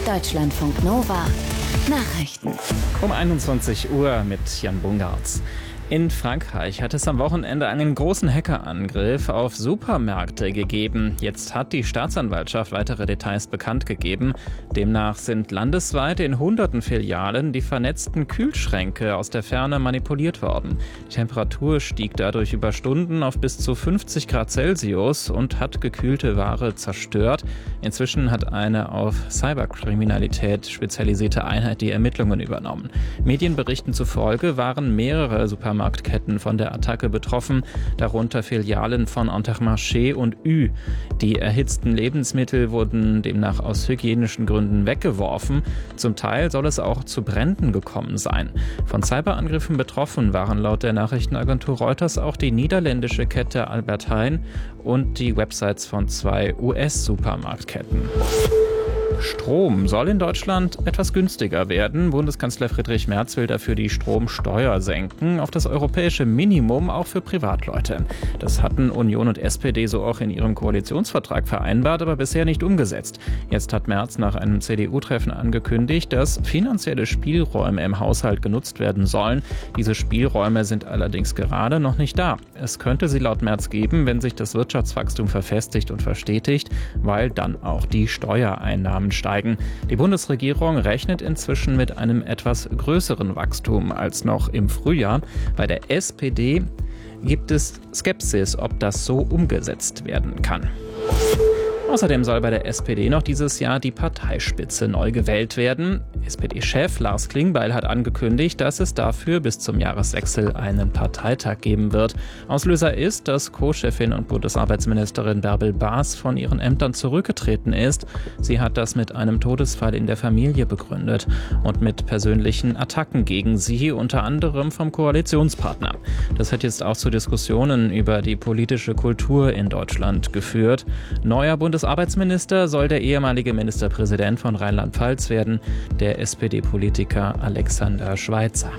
Deutschlandfunk Nova Nachrichten. Um 21 Uhr mit Jan Bungartz. In Frankreich hat es am Wochenende einen großen Hackerangriff auf Supermärkte gegeben. Jetzt hat die Staatsanwaltschaft weitere Details bekannt gegeben. Demnach sind landesweit in hunderten Filialen die vernetzten Kühlschränke aus der Ferne manipuliert worden. Die Temperatur stieg dadurch über Stunden auf bis zu 50 Grad Celsius und hat gekühlte Ware zerstört. Inzwischen hat eine auf Cyberkriminalität spezialisierte Einheit die Ermittlungen übernommen. Medienberichten zufolge waren mehrere Supermärkte von der Attacke betroffen, darunter Filialen von Intermarché und Ü. Die erhitzten Lebensmittel wurden demnach aus hygienischen Gründen weggeworfen. Zum Teil soll es auch zu Bränden gekommen sein. Von Cyberangriffen betroffen waren laut der Nachrichtenagentur Reuters auch die niederländische Kette Albert Heijn und die Websites von 2 US-Supermarktketten. Strom soll in Deutschland etwas günstiger werden. Bundeskanzler Friedrich Merz will dafür die Stromsteuer senken auf das europäische Minimum, auch für Privatleute. Das hatten Union und SPD so auch in ihrem Koalitionsvertrag vereinbart, aber bisher nicht umgesetzt. Jetzt hat Merz nach einem CDU-Treffen angekündigt, dass finanzielle Spielräume im Haushalt genutzt werden sollen. Diese Spielräume sind allerdings gerade noch nicht da. Es könnte sie laut Merz geben, wenn sich das Wirtschaftswachstum verfestigt und verstetigt, weil dann auch die Steuereinnahmen steigen. Die Bundesregierung rechnet inzwischen mit einem etwas größeren Wachstum als noch im Frühjahr. Bei der SPD gibt es Skepsis, ob das so umgesetzt werden kann. Außerdem soll bei der SPD noch dieses Jahr die Parteispitze neu gewählt werden. SPD-Chef Lars Klingbeil hat angekündigt, dass es dafür bis zum Jahreswechsel einen Parteitag geben wird. Auslöser ist, dass Co-Chefin und Bundesarbeitsministerin Bärbel Baas von ihren Ämtern zurückgetreten ist. Sie hat das mit einem Todesfall in der Familie begründet und mit persönlichen Attacken gegen sie, unter anderem vom Koalitionspartner. Das hat jetzt auch zu Diskussionen über die politische Kultur in Deutschland geführt. Neuer Bundesarbeitsminister soll der ehemalige Ministerpräsident von Rheinland-Pfalz werden, der SPD-Politiker Alexander Schweitzer.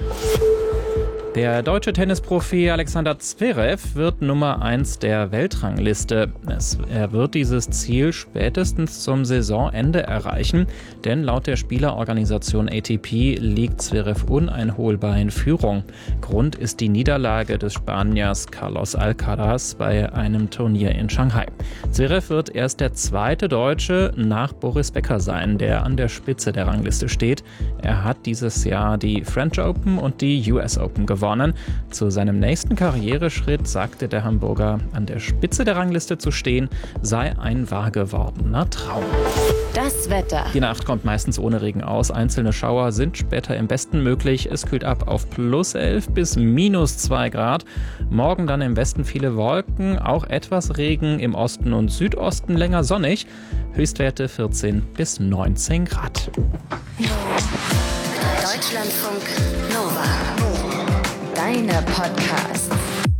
Der deutsche Tennisprofi Alexander Zverev wird Nummer 1 der Weltrangliste. Er wird dieses Ziel spätestens zum Saisonende erreichen, denn laut der Spielerorganisation ATP liegt Zverev uneinholbar in Führung. Grund ist die Niederlage des Spaniers Carlos Alcaraz bei einem Turnier in Shanghai. Zverev wird erst der zweite Deutsche nach Boris Becker sein, der an der Spitze der Rangliste steht. Er hat dieses Jahr die French Open und die US Open gewonnen. Zu seinem nächsten Karriereschritt sagte der Hamburger, an der Spitze der Rangliste zu stehen, sei ein wahr gewordener Traum. Das Wetter. Die Nacht kommt meistens ohne Regen aus. Einzelne Schauer sind später im Westen möglich. Es kühlt ab auf +11 bis -2 Grad. Morgen dann im Westen viele Wolken, auch etwas Regen, im Osten und Südosten länger sonnig. Höchstwerte 14 bis 19 Grad. Deutschlandfunk Nova. Deine Podcasts.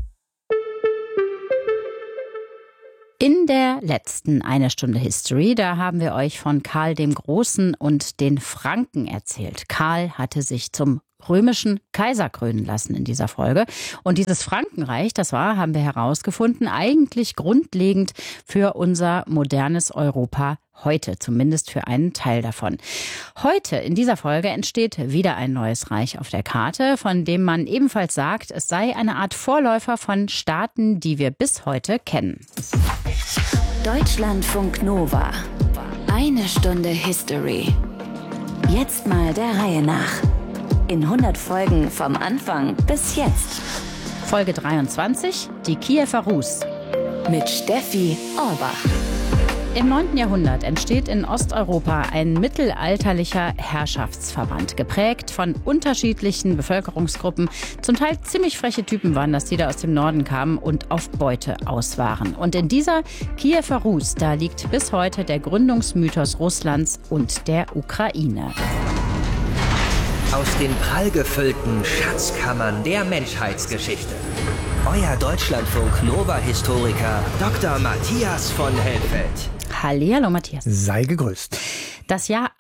In der letzten 1 Stunde History, da haben wir euch von Karl dem Großen und den Franken erzählt. Karl hatte sich zum römischen Kaiser krönen lassen in dieser Folge. Und dieses Frankenreich, das war, haben wir herausgefunden, eigentlich grundlegend für unser modernes Europa heute, zumindest für einen Teil davon. Heute in dieser Folge entsteht wieder ein neues Reich auf der Karte, von dem man ebenfalls sagt, es sei eine Art Vorläufer von Staaten, die wir bis heute kennen. Deutschlandfunk Nova. 1 Stunde History. Jetzt mal der Reihe nach. In 100 Folgen vom Anfang bis jetzt. Folge 23, die Kiewer Rus. Mit Steffi Orbach. Im 9. Jahrhundert entsteht in Osteuropa ein mittelalterlicher Herrschaftsverband, geprägt von unterschiedlichen Bevölkerungsgruppen. Zum Teil ziemlich freche Typen waren das, die da aus dem Norden kamen und auf Beute aus waren. Und in dieser Kiewer Rus, da liegt bis heute der Gründungsmythos Russlands und der Ukraine. Aus den prallgefüllten Schatzkammern der Menschheitsgeschichte. Euer Deutschlandfunk Nova-Historiker Dr. Matthias von Helfeld. Hallihallo Matthias. Sei gegrüßt. Das Jahr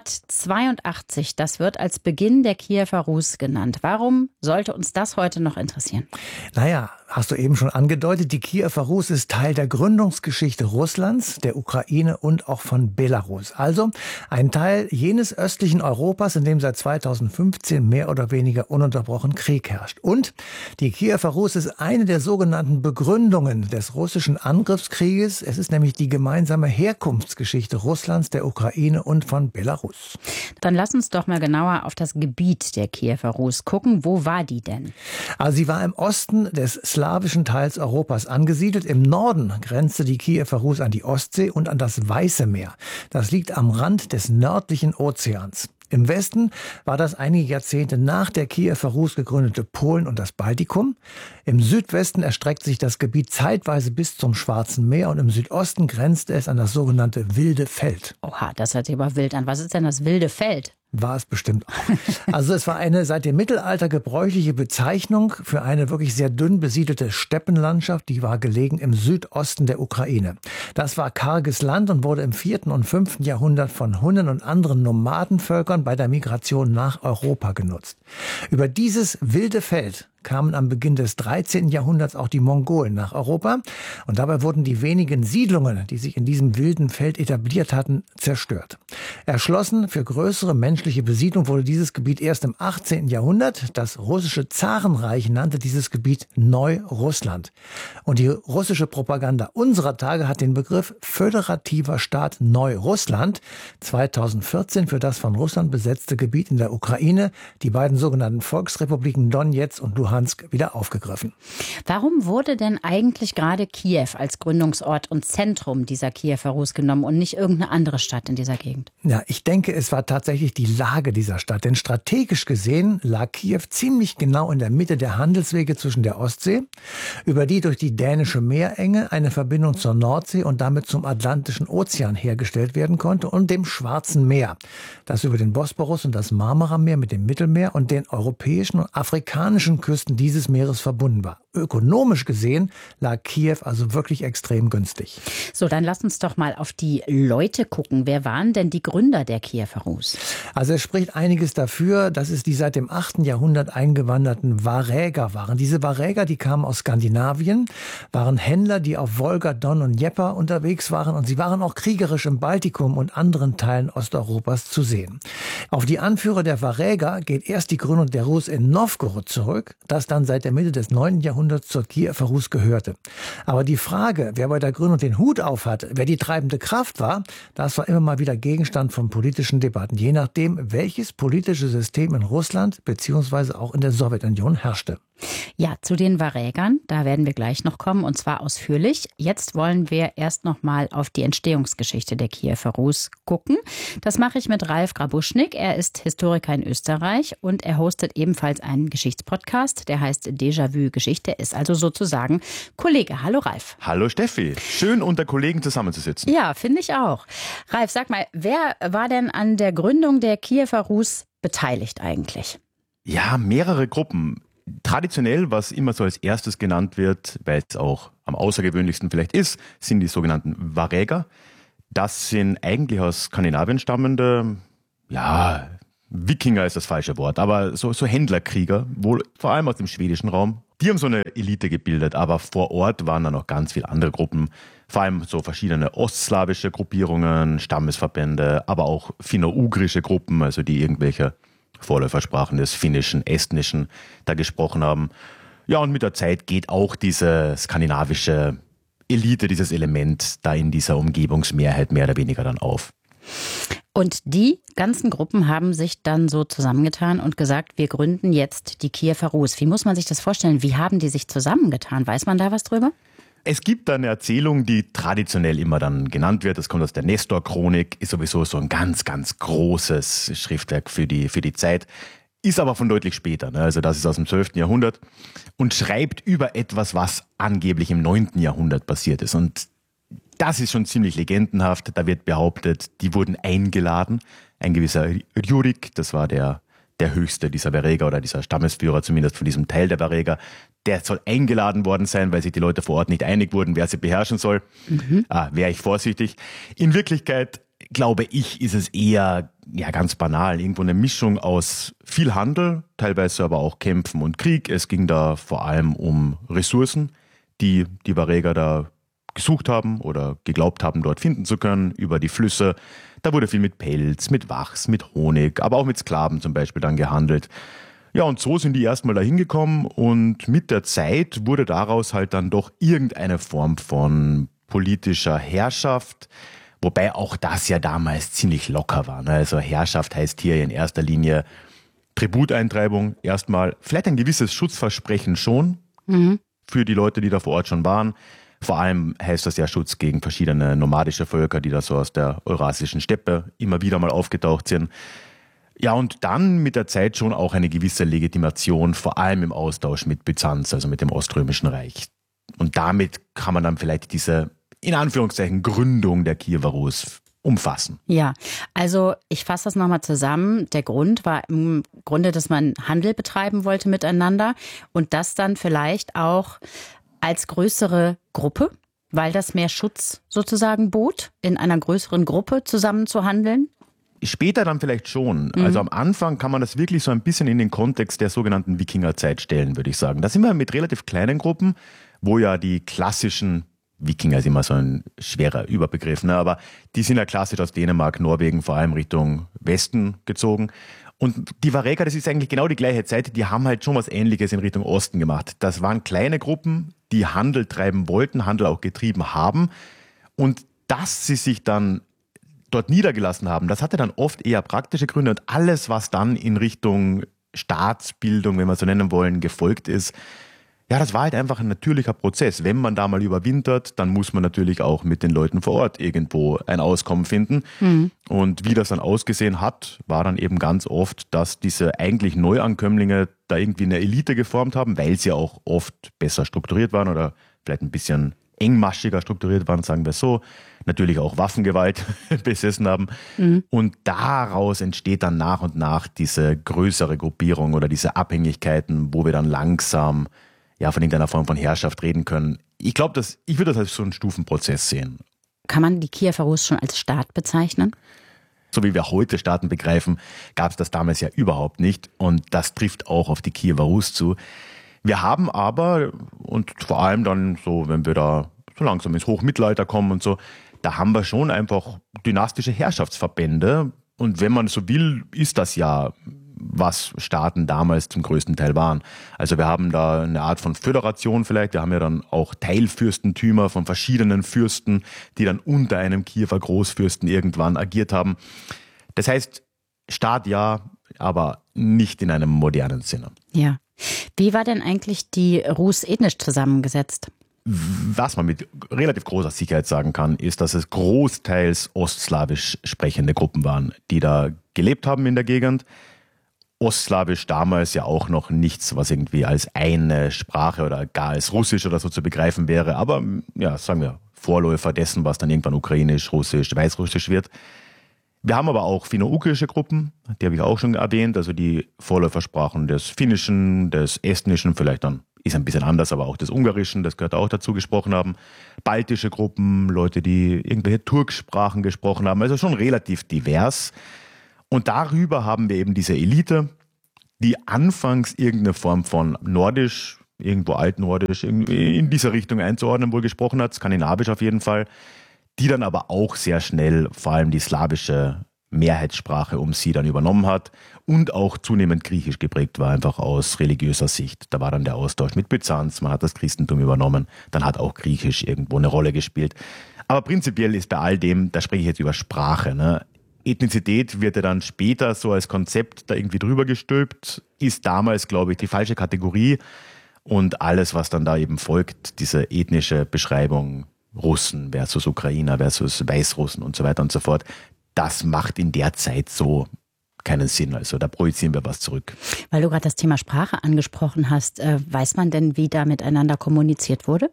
882, das wird als Beginn der Kiewer Rus genannt. Warum sollte uns das heute noch interessieren? Naja, hast du eben schon angedeutet, die Kiewer Rus ist Teil der Gründungsgeschichte Russlands, der Ukraine und auch von Belarus. Also ein Teil jenes östlichen Europas, in dem seit 2015 mehr oder weniger ununterbrochen Krieg herrscht. Und die Kiewer Rus ist eine der sogenannten Begründungen des russischen Angriffskrieges. Es ist nämlich die gemeinsame Herkunftsgeschichte Russlands, der Ukraine und von Belarus. Dann lass uns doch mal genauer auf das Gebiet der Kiewer Rus gucken. Wo war die denn? Also sie war im Osten des slawischen Teils Europas angesiedelt. Im Norden grenzte die Kiewer Rus an die Ostsee und an das Weiße Meer. Das liegt am Rand des nördlichen Ozeans. Im Westen war das einige Jahrzehnte nach der Kiewer Rus gegründete Polen und das Baltikum. Im Südwesten erstreckt sich das Gebiet zeitweise bis zum Schwarzen Meer und im Südosten grenzte es an das sogenannte Wilde Feld. Oha, das hört sich aber wild an. Was ist denn das Wilde Feld? War es bestimmt auch. Also es war eine seit dem Mittelalter gebräuchliche Bezeichnung für eine wirklich sehr dünn besiedelte Steppenlandschaft, die war gelegen im Südosten der Ukraine. Das war karges Land und wurde im 4. und 5. Jahrhundert von Hunnen und anderen Nomadenvölkern bei der Migration nach Europa genutzt. Über dieses wilde Feld kamen am Beginn des 13. Jahrhunderts auch die Mongolen nach Europa. Und dabei wurden die wenigen Siedlungen, die sich in diesem wilden Feld etabliert hatten, zerstört. Erschlossen für größere menschliche Besiedlung wurde dieses Gebiet erst im 18. Jahrhundert. Das russische Zarenreich nannte dieses Gebiet Neurussland. Und die russische Propaganda unserer Tage hat den Begriff föderativer Staat Neurussland 2014 für das von Russland besetzte Gebiet in der Ukraine, die beiden sogenannten Volksrepubliken Donezk und Luhansk, wieder aufgegriffen. Warum wurde denn eigentlich gerade Kiew als Gründungsort und Zentrum dieser Kiewer Rus genommen und nicht irgendeine andere Stadt in dieser Gegend? Ja, ich denke, es war tatsächlich die Lage dieser Stadt. Denn strategisch gesehen lag Kiew ziemlich genau in der Mitte der Handelswege zwischen der Ostsee, über die durch die dänische Meerenge eine Verbindung zur Nordsee und damit zum Atlantischen Ozean hergestellt werden konnte und dem Schwarzen Meer, das über den Bosporus und das Marmarameer mit dem Mittelmeer und den europäischen und afrikanischen Küsten dieses Meeres verbunden war. Ökonomisch gesehen lag Kiew also wirklich extrem günstig. So, dann lass uns doch mal auf die Leute gucken. Wer waren denn die Gründer der Kiewer Rus? Also es spricht einiges dafür, dass es die seit dem 8. Jahrhundert eingewanderten Varäger waren. Diese Varäger, die kamen aus Skandinavien, waren Händler, die auf Wolga, Don und Dnepr unterwegs waren und sie waren auch kriegerisch im Baltikum und anderen Teilen Osteuropas zu sehen. Auf die Anführer der Varäger geht erst die Gründung der Rus in Novgorod zurück, das dann seit der Mitte des 9. Jahrhunderts zur Kiewer Rus gehörte. Aber die Frage, wer bei der Gründung den Hut auf hat, wer die treibende Kraft war, das war immer mal wieder Gegenstand von politischen Debatten, je nachdem, welches politische System in Russland bzw. auch in der Sowjetunion herrschte. Ja, zu den Varägern, da werden wir gleich noch kommen und zwar ausführlich. Jetzt wollen wir erst noch mal auf die Entstehungsgeschichte der Kiewer Rus gucken. Das mache ich mit Ralf Grabuschnik. Er ist Historiker in Österreich und er hostet ebenfalls einen Geschichtspodcast, der heißt Déjà-vu Geschichte. Er ist also sozusagen Kollege. Hallo Ralf. Hallo Steffi. Schön unter Kollegen zusammenzusitzen. Ja, finde ich auch. Ralf, sag mal, wer war denn an der Gründung der Kiewer Rus beteiligt eigentlich? Ja, mehrere Gruppen. Traditionell, was immer so als erstes genannt wird, weil es auch am außergewöhnlichsten vielleicht ist, sind die sogenannten Varäger. Das sind eigentlich aus Skandinavien stammende, ja, Wikinger ist das falsche Wort, aber so Händlerkrieger, wohl vor allem aus dem schwedischen Raum. Die haben so eine Elite gebildet, aber vor Ort waren da noch ganz viele andere Gruppen, vor allem so verschiedene ostslawische Gruppierungen, Stammesverbände, aber auch finno-ugrische Gruppen, also die irgendwelche Vorläufersprachen des Finnischen, Estnischen da gesprochen haben. Ja, und mit der Zeit geht auch diese skandinavische Elite, dieses Element da in dieser Umgebungsmehrheit mehr oder weniger dann auf. Und die ganzen Gruppen haben sich dann so zusammengetan und gesagt, wir gründen jetzt die Kiewer Rus. Wie muss man sich das vorstellen? Wie haben die sich zusammengetan? Weiß man da was drüber? Es gibt da eine Erzählung, die traditionell immer dann genannt wird. Das kommt aus der Nestor-Chronik, ist sowieso so ein ganz, ganz großes Schriftwerk für die Zeit. Ist aber von deutlich später, ne? Also das ist aus dem 12. Jahrhundert und schreibt über etwas, was angeblich im 9. Jahrhundert passiert ist. Und das ist schon ziemlich legendenhaft. Da wird behauptet, die wurden eingeladen. Ein gewisser Rjurik, das war der der höchste dieser Wareger oder dieser Stammesführer, zumindest von diesem Teil der Wareger, der soll eingeladen worden sein, weil sich die Leute vor Ort nicht einig wurden, wer sie beherrschen soll. Wäre ich vorsichtig. In Wirklichkeit, glaube ich, ist es eher ganz banal. Irgendwo eine Mischung aus viel Handel, teilweise aber auch Kämpfen und Krieg. Es ging da vor allem um Ressourcen, die Wareger da gesucht haben oder geglaubt haben, dort finden zu können, über die Flüsse. Da wurde viel mit Pelz, mit Wachs, mit Honig, aber auch mit Sklaven zum Beispiel dann gehandelt. Ja, und so sind die erstmal da hingekommen und mit der Zeit wurde daraus halt dann doch irgendeine Form von politischer Herrschaft, wobei auch das ja damals ziemlich locker war. Ne? Also Herrschaft heißt hier in erster Linie Tributeintreibung erstmal, vielleicht ein gewisses Schutzversprechen schon für die Leute, die da vor Ort schon waren. Vor allem heißt das ja Schutz gegen verschiedene nomadische Völker, die da so aus der eurasischen Steppe immer wieder mal aufgetaucht sind. Ja, und dann mit der Zeit schon auch eine gewisse Legitimation, vor allem im Austausch mit Byzanz, also mit dem Oströmischen Reich. Und damit kann man dann vielleicht diese, in Anführungszeichen, Gründung der Kiewer Rus umfassen. Ja, also ich fasse das nochmal zusammen. Der Grund war im Grunde, dass man Handel betreiben wollte miteinander und das dann vielleicht auch als größere Gruppe, weil das mehr Schutz sozusagen bot, in einer größeren Gruppe zusammen zu handeln? Später dann vielleicht schon. Also am Anfang kann man das wirklich so ein bisschen in den Kontext der sogenannten Wikingerzeit stellen, würde ich sagen. Da sind wir mit relativ kleinen Gruppen, wo ja die klassischen Wikinger ist immer so ein schwerer Überbegriff, ne? Aber die sind ja klassisch aus Dänemark, Norwegen, vor allem Richtung Westen gezogen. Und die Wareger, das ist eigentlich genau die gleiche Zeit, die haben halt schon was Ähnliches in Richtung Osten gemacht. Das waren kleine Gruppen, die Handel treiben wollten, Handel auch getrieben haben. Und dass sie sich dann dort niedergelassen haben, das hatte dann oft eher praktische Gründe. Und alles, was dann in Richtung Staatsbildung, wenn wir so nennen wollen, gefolgt ist, ja, das war halt einfach ein natürlicher Prozess. Wenn man da mal überwintert, dann muss man natürlich auch mit den Leuten vor Ort irgendwo ein Auskommen finden. Und wie das dann ausgesehen hat, war dann eben ganz oft, dass diese eigentlich Neuankömmlinge da irgendwie eine Elite geformt haben, weil sie auch oft besser strukturiert waren oder vielleicht ein bisschen engmaschiger strukturiert waren, sagen wir so. Natürlich auch Waffengewalt besessen haben. Und daraus entsteht dann nach und nach diese größere Gruppierung oder diese Abhängigkeiten, wo wir dann langsam von irgendeiner Form von Herrschaft reden können. Ich glaube, ich würde das als so einen Stufenprozess sehen. Kann man die Kiewer Rus schon als Staat bezeichnen? So wie wir heute Staaten begreifen, gab es das damals ja überhaupt nicht. Und das trifft auch auf die Kiewer Rus zu. Wir haben aber, und vor allem dann so, wenn wir da so langsam ins Hochmittelalter kommen und so, da haben wir schon einfach dynastische Herrschaftsverbände. Und wenn man so will, ist das ja, was Staaten damals zum größten Teil waren. Also wir haben da eine Art von Föderation vielleicht. Wir haben ja dann auch Teilfürstentümer von verschiedenen Fürsten, die dann unter einem Kiewer Großfürsten irgendwann agiert haben. Das heißt, Staat ja, aber nicht in einem modernen Sinne. Ja. Wie war denn eigentlich die Rus ethnisch zusammengesetzt? Was man mit relativ großer Sicherheit sagen kann, ist, dass es großteils ostslawisch sprechende Gruppen waren, die da gelebt haben in der Gegend. Ostslawisch damals ja auch noch nichts, was irgendwie als eine Sprache oder gar als Russisch oder so zu begreifen wäre. Aber ja, sagen wir, Vorläufer dessen, was dann irgendwann Ukrainisch, Russisch, Weißrussisch wird. Wir haben aber auch finno-ugrische Gruppen, die habe ich auch schon erwähnt, also die Vorläufersprachen des Finnischen, des Estnischen, vielleicht dann ist ein bisschen anders, aber auch des Ungarischen, das gehört auch dazu, gesprochen haben. Baltische Gruppen, Leute, die irgendwelche Turksprachen gesprochen haben, also schon relativ divers. Und darüber haben wir eben diese Elite, die anfangs irgendeine Form von Nordisch, irgendwo Altnordisch, irgendwie in dieser Richtung einzuordnen wohl gesprochen hat, skandinavisch auf jeden Fall, die dann aber auch sehr schnell vor allem die slawische Mehrheitssprache um sie dann übernommen hat und auch zunehmend griechisch geprägt war, einfach aus religiöser Sicht. Da war dann der Austausch mit Byzanz, man hat das Christentum übernommen, dann hat auch Griechisch irgendwo eine Rolle gespielt. Aber prinzipiell ist bei all dem, da spreche ich jetzt über Sprache, ne? Ethnizität wird ja dann später so als Konzept da irgendwie drüber gestülpt, ist damals, glaube ich, die falsche Kategorie und alles, was dann da eben folgt, diese ethnische Beschreibung, Russen versus Ukrainer versus Weißrussen und so weiter und so fort, das macht in der Zeit so keinen Sinn. Also da projizieren wir was zurück. Weil du gerade das Thema Sprache angesprochen hast, weiß man denn, wie da miteinander kommuniziert wurde?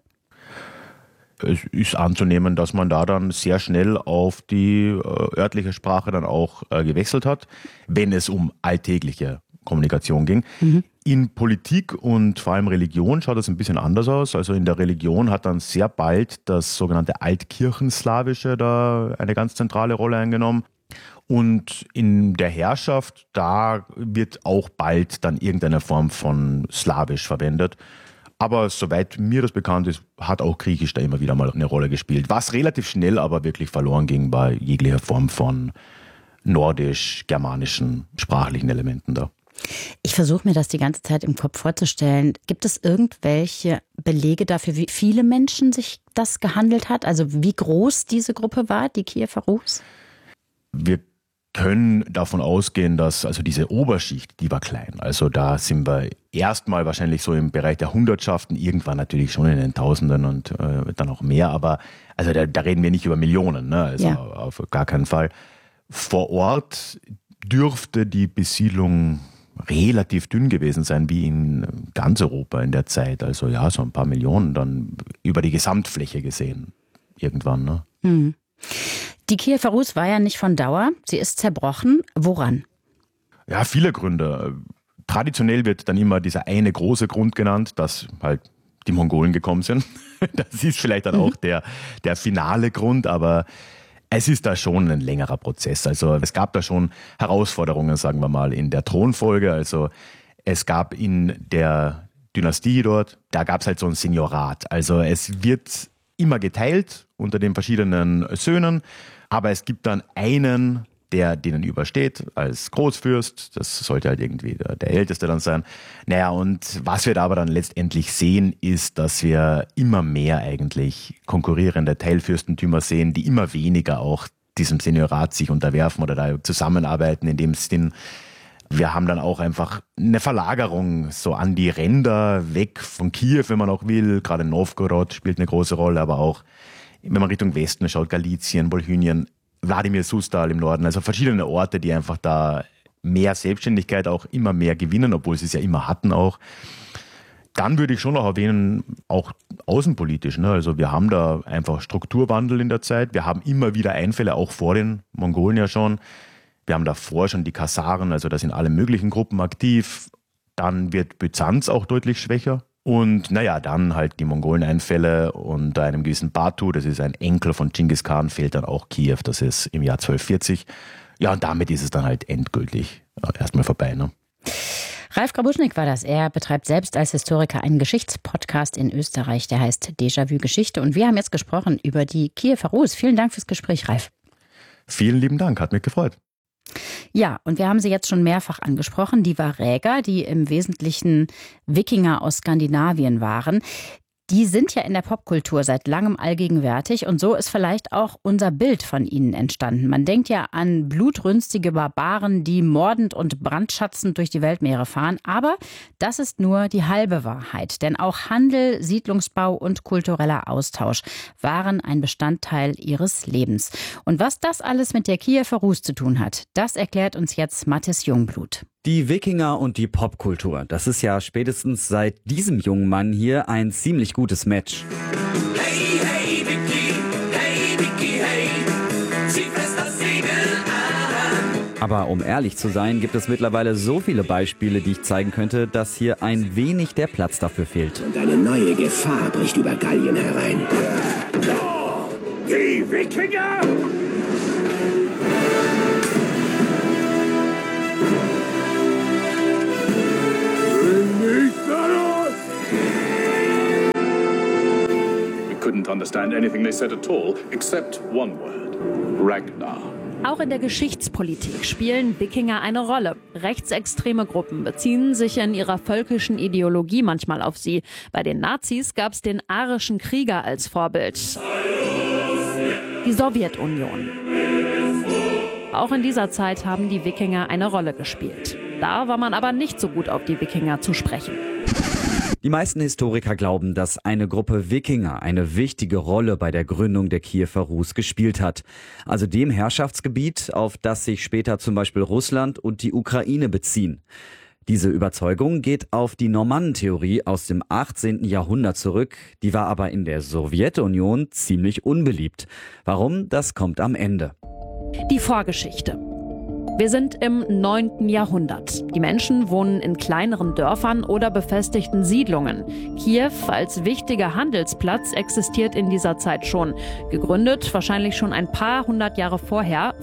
Es ist anzunehmen, dass man da dann sehr schnell auf die örtliche Sprache dann auch gewechselt hat, wenn es um alltägliche Kommunikation ging. In Politik und vor allem Religion schaut das ein bisschen anders aus. Also in der Religion hat dann sehr bald das sogenannte Altkirchenslawische da eine ganz zentrale Rolle eingenommen. Und in der Herrschaft, da wird auch bald dann irgendeine Form von Slawisch verwendet. Aber soweit mir das bekannt ist, hat auch Griechisch da immer wieder mal eine Rolle gespielt. Was relativ schnell aber wirklich verloren ging bei jeglicher Form von nordisch-germanischen sprachlichen Elementen da. Ich versuche mir das die ganze Zeit im Kopf vorzustellen. Gibt es irgendwelche Belege dafür, wie viele Menschen sich das gehandelt hat? Also wie groß diese Gruppe war, die Kiewer Rus? Wir können davon ausgehen, dass also diese Oberschicht, die war klein. Also da sind wir erstmal wahrscheinlich so im Bereich der Hundertschaften, irgendwann natürlich schon in den Tausenden und dann auch mehr. Aber also da reden wir nicht über Millionen, ne? Also ja, auf gar keinen Fall. Vor Ort dürfte die Besiedlung relativ dünn gewesen sein, wie in ganz Europa in der Zeit. Also ja, so ein paar Millionen dann über die Gesamtfläche gesehen irgendwann. Ne? Mhm. Die Kiewer Rus war ja nicht von Dauer. Sie ist zerbrochen. Woran? Ja, viele Gründe. Traditionell wird dann immer dieser eine große Grund genannt, dass halt die Mongolen gekommen sind. Das ist vielleicht dann auch der finale Grund, aber es ist da schon ein längerer Prozess. Also es gab da schon Herausforderungen, sagen wir mal, in der Thronfolge. Also es gab in der Dynastie dort, da gab es halt so ein Seniorat. Also es wird immer geteilt unter den verschiedenen Söhnen, aber es gibt dann einen, der denen übersteht als Großfürst. Das sollte halt irgendwie der Älteste dann sein. Naja, und was wir da aber dann letztendlich sehen, ist, dass wir immer mehr eigentlich konkurrierende Teilfürstentümer sehen, die immer weniger auch diesem Seniorat sich unterwerfen oder da zusammenarbeiten in dem Sinn. Wir haben dann auch einfach eine Verlagerung so an die Ränder, weg von Kiew, wenn man auch will. Gerade Novgorod spielt eine große Rolle, aber auch, wenn man Richtung Westen schaut, Galizien, Wolhynien, Wladimir Susdal im Norden, also verschiedene Orte, die einfach da mehr Selbstständigkeit auch immer mehr gewinnen, obwohl sie es ja immer hatten auch. Dann würde ich schon noch erwähnen, auch außenpolitisch. Ne? Also wir haben da einfach Strukturwandel in der Zeit. Wir haben immer wieder Einfälle, auch vor den Mongolen ja schon. Wir haben davor schon die Kasaren, also da sind alle möglichen Gruppen aktiv. Dann wird Byzanz auch deutlich schwächer. Und naja, dann halt die Mongolen-Einfälle und einem gewissen Batu, das ist ein Enkel von Genghis Khan, fehlt dann auch Kiew, das ist im Jahr 1240. Ja, und damit ist es dann halt endgültig erstmal vorbei. Ne? Ralf Grabuschnik war das. Er betreibt selbst als Historiker einen Geschichtspodcast in Österreich, der heißt Déjà-vu Geschichte. Und wir haben jetzt gesprochen über die Kiewer Rus. Vielen Dank fürs Gespräch, Ralf. Vielen lieben Dank, hat mich gefreut. Ja, und wir haben sie jetzt schon mehrfach angesprochen, die Varäger, die im Wesentlichen Wikinger aus Skandinavien waren. Die sind ja in der Popkultur seit langem allgegenwärtig und so ist vielleicht auch unser Bild von ihnen entstanden. Man denkt ja an blutrünstige Barbaren, die mordend und brandschatzend durch die Weltmeere fahren. Aber das ist nur die halbe Wahrheit. Denn auch Handel, Siedlungsbau und kultureller Austausch waren ein Bestandteil ihres Lebens. Und was das alles mit der Kiewer Rus zu tun hat, das erklärt uns jetzt Mathis Jungblut. Die Wikinger und die Popkultur, das ist ja spätestens seit diesem jungen Mann hier ein ziemlich gutes Match. Hey, hey, Vicky, hey, zieh fest das Segel an. Aber um ehrlich zu sein, gibt es mittlerweile so viele Beispiele, die ich zeigen könnte, dass hier ein wenig der Platz dafür fehlt. Und eine neue Gefahr bricht über Gallien herein. Die Wikinger! Couldn't understand anything they said at all, except one word: Ragnar. Auch in der Geschichtspolitik spielen Wikinger eine Rolle. Rechtsextreme Gruppen beziehen sich in ihrer völkischen Ideologie manchmal auf sie. Bei den Nazis gab es den arischen Krieger als Vorbild. Die Sowjetunion. Auch in dieser Zeit haben die Wikinger eine Rolle gespielt. Da war man aber nicht so gut auf die Wikinger zu sprechen. Die meisten Historiker glauben, dass eine Gruppe Wikinger eine wichtige Rolle bei der Gründung der Kiewer Rus gespielt hat. Also dem Herrschaftsgebiet, auf das sich später zum Beispiel Russland und die Ukraine beziehen. Diese Überzeugung geht auf die Normannentheorie aus dem 18. Jahrhundert zurück. Die war aber in der Sowjetunion ziemlich unbeliebt. Warum? Das kommt am Ende. Die Vorgeschichte. Wir sind im 9. Jahrhundert. Die Menschen wohnen in kleineren Dörfern oder befestigten Siedlungen. Kiew als wichtiger Handelsplatz existiert in dieser Zeit schon. Gegründet wahrscheinlich schon ein paar hundert Jahre vorher,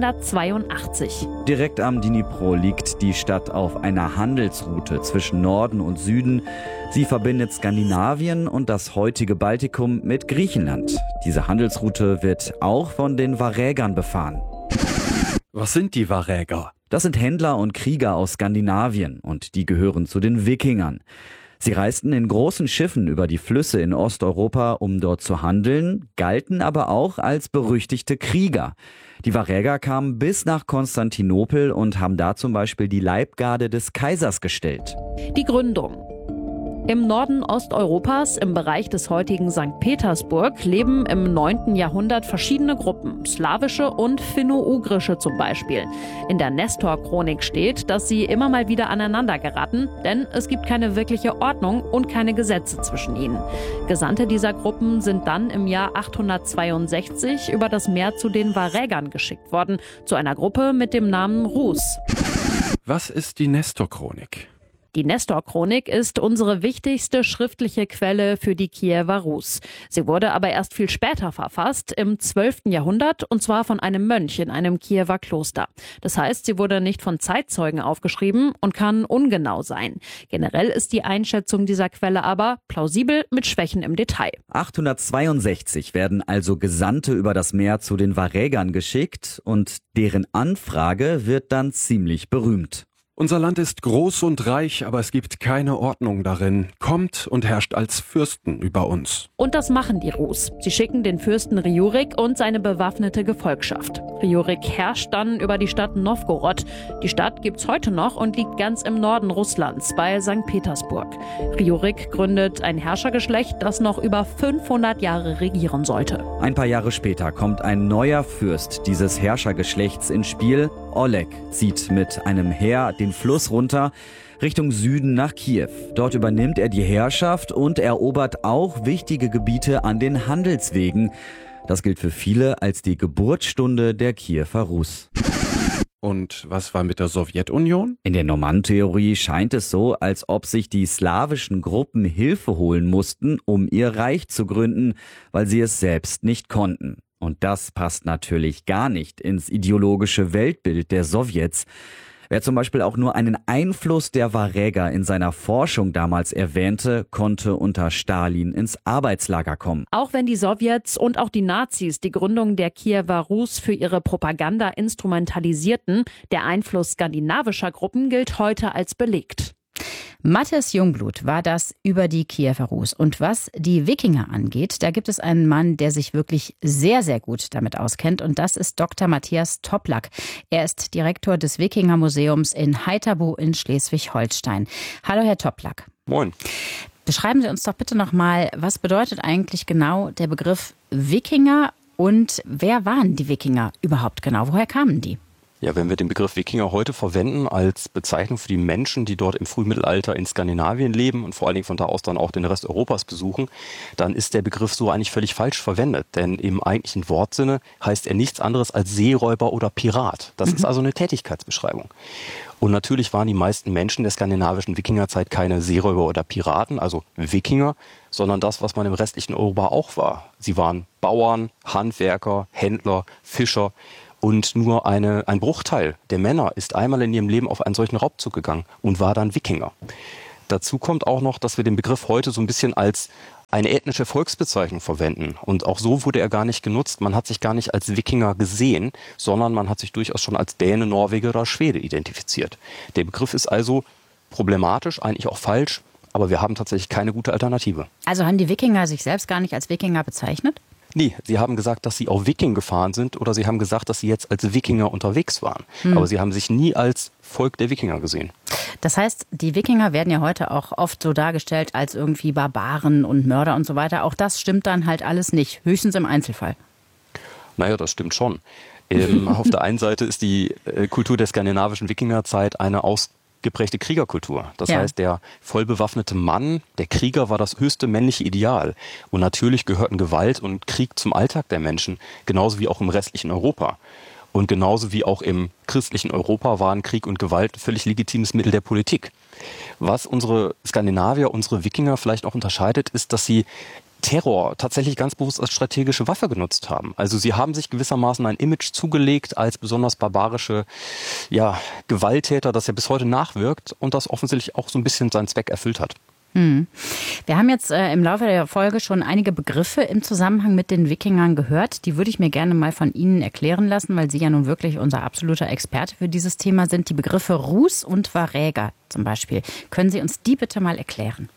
482. Direkt am Dnipro liegt die Stadt auf einer Handelsroute zwischen Norden und Süden. Sie verbindet Skandinavien und das heutige Baltikum mit Griechenland. Diese Handelsroute wird auch von den Varägern befahren. Was sind die Varäger? Das sind Händler und Krieger aus Skandinavien und die gehören zu den Wikingern. Sie reisten in großen Schiffen über die Flüsse in Osteuropa, um dort zu handeln, galten aber auch als berüchtigte Krieger. Die Varäger kamen bis nach Konstantinopel und haben da zum Beispiel die Leibgarde des Kaisers gestellt. Die Gründung. Im Norden Osteuropas, im Bereich des heutigen St. Petersburg, leben im 9. Jahrhundert verschiedene Gruppen, slawische und finno-ugrische zum Beispiel. In der Nestor-Chronik steht, dass sie immer mal wieder aneinander geraten, denn es gibt keine wirkliche Ordnung und keine Gesetze zwischen ihnen. Gesandte dieser Gruppen sind dann im Jahr 862 über das Meer zu den Varägern geschickt worden, zu einer Gruppe mit dem Namen Rus. Was ist die Nestor-Chronik? Die Nestor-Chronik ist unsere wichtigste schriftliche Quelle für die Kiewer Rus. Sie wurde aber erst viel später verfasst, im 12. Jahrhundert, und zwar von einem Mönch in einem Kiewer Kloster. Das heißt, sie wurde nicht von Zeitzeugen aufgeschrieben und kann ungenau sein. Generell ist die Einschätzung dieser Quelle aber plausibel mit Schwächen im Detail. 862 werden also Gesandte über das Meer zu den Varägern geschickt und deren Anfrage wird dann ziemlich berühmt. Unser Land ist groß und reich, aber es gibt keine Ordnung darin. Kommt und herrscht als Fürsten über uns. Und das machen die Rus. Sie schicken den Fürsten Rjurik und seine bewaffnete Gefolgschaft. Rjurik herrscht dann über die Stadt Nowgorod. Die Stadt gibt's heute noch und liegt ganz im Norden Russlands, bei St. Petersburg. Rjurik gründet ein Herrschergeschlecht, das noch über 500 Jahre regieren sollte. Ein paar Jahre später kommt ein neuer Fürst dieses Herrschergeschlechts ins Spiel. Oleg zieht mit einem Heer den Fluss runter Richtung Süden nach Kiew. Dort übernimmt er die Herrschaft und erobert auch wichtige Gebiete an den Handelswegen. Das gilt für viele als die Geburtsstunde der Kiewer Rus. Und was war mit der Sowjetunion? In der Normannentheorie scheint es so, als ob sich die slawischen Gruppen Hilfe holen mussten, um ihr Reich zu gründen, weil sie es selbst nicht konnten. Und das passt natürlich gar nicht ins ideologische Weltbild der Sowjets. Wer zum Beispiel auch nur einen Einfluss der Varäger in seiner Forschung damals erwähnte, konnte unter Stalin ins Arbeitslager kommen. Auch wenn die Sowjets und auch die Nazis die Gründung der Kiewer Rus für ihre Propaganda instrumentalisierten, der Einfluss skandinavischer Gruppen gilt heute als belegt. Mathis Jungblut war das über die Kiewer Rus. Und was die Wikinger angeht, da gibt es einen Mann, der sich wirklich sehr, sehr gut damit auskennt. Und das ist Dr. Matthias Toplak. Er ist Direktor des Wikingermuseums in Heiterbu in Schleswig-Holstein. Hallo, Herr Toplak. Moin. Beschreiben Sie uns doch bitte nochmal, was bedeutet eigentlich genau der Begriff Wikinger und wer waren die Wikinger überhaupt genau? Woher kamen die? Ja, wenn wir den Begriff Wikinger heute verwenden als Bezeichnung für die Menschen, die dort im Frühmittelalter in Skandinavien leben und vor allen Dingen von da aus dann auch den Rest Europas besuchen, dann ist der Begriff so eigentlich völlig falsch verwendet. Denn im eigentlichen Wortsinne heißt er nichts anderes als Seeräuber oder Pirat. Das ist also eine Tätigkeitsbeschreibung. Und natürlich waren die meisten Menschen der skandinavischen Wikingerzeit keine Seeräuber oder Piraten, also Wikinger, sondern das, was man im restlichen Europa auch war. Sie waren Bauern, Handwerker, Händler, Fischer. Und nur ein Bruchteil der Männer ist einmal in ihrem Leben auf einen solchen Raubzug gegangen und war dann Wikinger. Dazu kommt auch noch, dass wir den Begriff heute so ein bisschen als eine ethnische Volksbezeichnung verwenden. Und auch so wurde er gar nicht genutzt. Man hat sich gar nicht als Wikinger gesehen, sondern man hat sich durchaus schon als Däne, Norweger oder Schwede identifiziert. Der Begriff ist also problematisch, eigentlich auch falsch, aber wir haben tatsächlich keine gute Alternative. Also haben die Wikinger sich selbst gar nicht als Wikinger bezeichnet? Nee, sie haben gesagt, dass sie auf Wiking gefahren sind oder sie haben gesagt, dass sie jetzt als Wikinger unterwegs waren. Aber sie haben sich nie als Volk der Wikinger gesehen. Das heißt, die Wikinger werden ja heute auch oft so dargestellt als irgendwie Barbaren und Mörder und so weiter. Auch das stimmt dann halt alles nicht, höchstens im Einzelfall. Naja, das stimmt schon. Auf der einen Seite ist die Kultur der skandinavischen Wikingerzeit eine ausgeprägte Kriegerkultur. Das heißt, der vollbewaffnete Mann, der Krieger, war das höchste männliche Ideal. Und natürlich gehörten Gewalt und Krieg zum Alltag der Menschen, genauso wie auch im restlichen Europa. Und genauso wie auch im christlichen Europa waren Krieg und Gewalt ein völlig legitimes Mittel der Politik. Was unsere Skandinavier, unsere Wikinger vielleicht auch unterscheidet, ist, dass sie Terror tatsächlich ganz bewusst als strategische Waffe genutzt haben. Also sie haben sich gewissermaßen ein Image zugelegt als besonders barbarische Gewalttäter, das ja bis heute nachwirkt und das offensichtlich auch so ein bisschen seinen Zweck erfüllt hat. Wir haben jetzt im Laufe der Folge schon einige Begriffe im Zusammenhang mit den Wikingern gehört. Die würde ich mir gerne mal von Ihnen erklären lassen, weil Sie ja nun wirklich unser absoluter Experte für dieses Thema sind. Die Begriffe Rus und Varäger zum Beispiel. Können Sie uns die bitte mal erklären?